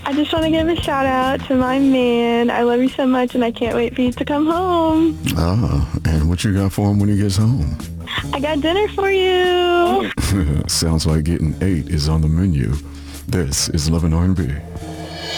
I just want to give a shout out to my man. I love you so much, and I can't wait for you to come home. And what you got for him when he gets home? I got dinner for you. Sounds like getting 8 is on the menu. This is Love and R&B.